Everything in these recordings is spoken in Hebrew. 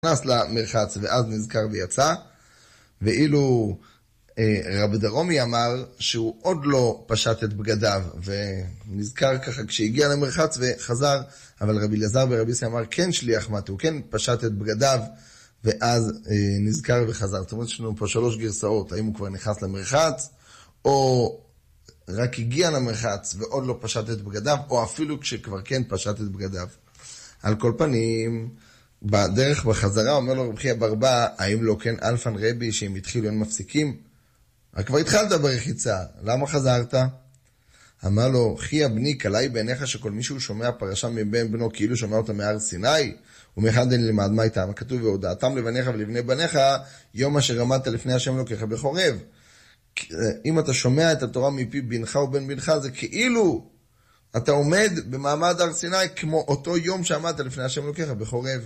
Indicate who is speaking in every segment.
Speaker 1: נכנס למרחץ ואז נזכר ויצא, ואילו רב דרומי אמר שהוא עוד לא פשט את בגדיו, ונזכר ככה כשהגיע למרחץ וחזר, אבל רבי אלעזר ורבי יוסי אמר כן שליח מטה, הוא כן פשט את בגדיו, ואז נזכר וחזר. זאת אומרת, יש לנו פה 3 גרסאות, האם הוא כבר נכנס למרחץ, או רק הגיע למרחץ ועוד לא פשט את בגדיו, או אפילו כשכבר כן פשט את בגדיו. על כל פנים, בדרך בחזרה אומר לו רב חייא בר אבא, האם לא כן אלפן רבי שהם התחילו הם מפסיקים? רק כבר התחלת ברחיצה, למה חזרת? אמר לו, חייא בני, קלעי בעיניך שכל מישהו שומע פרשה מבן בנו כאילו שומע אותה מהר סיני? ומאחד אין למד מה איתם? כתוב, והודעתם לבניך ולבני בניך, יום אשר עמדת לפני השם אלוקיך בחורב. אם אתה שומע את התורה מפי בנך ובן בנך, זה כאילו אתה עומד במעמד הר סיני כמו אותו יום שעמדת לפני השם אלוקיך בחורב.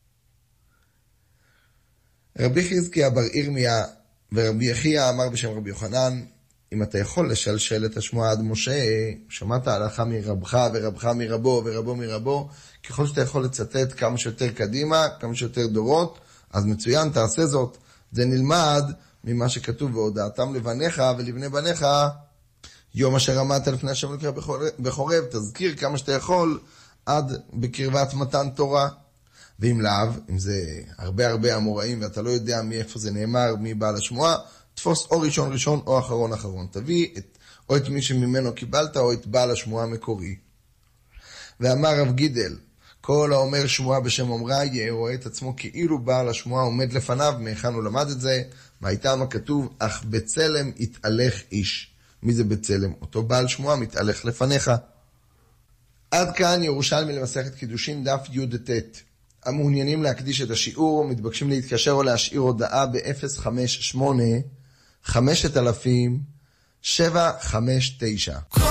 Speaker 1: רבי חזקיה בר ירמיה ורבי יחיא אמר בשם רבי יוחנן, אם אתה יכול לשלשל את השמועה עד משה, שמעת הלכה מרבך ורבך מרבו ורבו מרבו, ככל שאתה יכול לצטט כמה שיותר קדימה, כמה שיותר דורות, אז מצוין, תעשה זאת. זה נלמד ממה שכתוב, והודעתם לבניך ולבני בניך, יום אשר עמדת לפני השם אלוקיך בחורב, תזכיר כמה שאתה יכול עד בקרבת מתן תורה. ואם לאו, אם זה הרבה אמוראים ואתה לא יודע מאיפה זה נאמר, מי בעל השמועה, תפוס או ראשון ראשון או אחרון אחרון. תביא או את מי שממנו קיבלת או את בעל השמועה המקורי. ואמר רב גידל, כל האומר שמועה בשם אומרה, יראה את עצמו כאילו בעל השמועה עומד לפניו, מהיכן הוא למד את זה, מהייתם הכתוב, אך בצלם יתהלך איש. מי זה בצלם? אותו בעל שמועה מתהלך לפניך. עד כאן ירושלמי למסכת קידושין דף י"ט. המעוניינים להקדיש את השיעור מתבקשים להתקשר או להשאיר הודעה ב-058 5000 759.